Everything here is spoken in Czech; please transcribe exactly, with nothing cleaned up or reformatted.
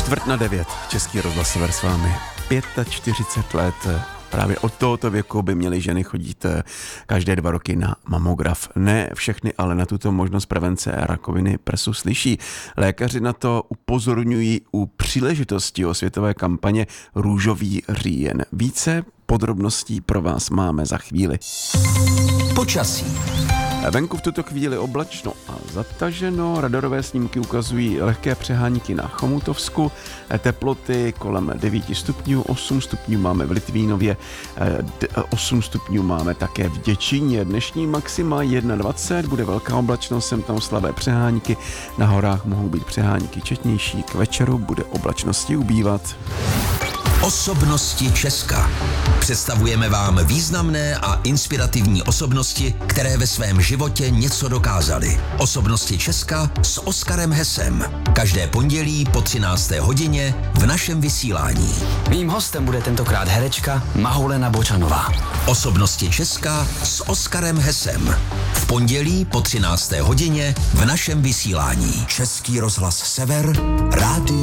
Čtvrt na devět, Český rozhlas Sever s vámi. čtyřicet pět let. Právě od tohoto věku by měly ženy chodit každé dva roky na mamograf. Ne všechny, ale na tuto možnost prevence rakoviny prsu slyší. Lékaři na to upozorňují u příležitosti osvětové kampaně Růžový říjen. Více podrobností pro vás máme za chvíli. Počasí. Venku v tuto chvíli oblačno a zataženo, radarové snímky ukazují lehké přehánky na Chomutovsku, teploty kolem devět stupňů, osm stupňů máme v Litvínově, osm stupňů máme také v Děčíně. Dnešní maxima dvacet jedna, bude velká oblačnost, sem tam slabé přehánky, na horách mohou být přehánky četnější, k večeru bude oblačnosti ubývat. Osobnosti Česka. Představujeme vám významné a inspirativní osobnosti, které ve svém životě něco dokázaly. Osobnosti Česka s Oskarem Hesem. Každé pondělí po třinácté hodině v našem vysílání. Mým hostem bude tentokrát herečka Mahulena Bočanová. Osobnosti Česka s Oskarem Hesem. V pondělí po třinácté hodině v našem vysílání. Český rozhlas Sever, rádio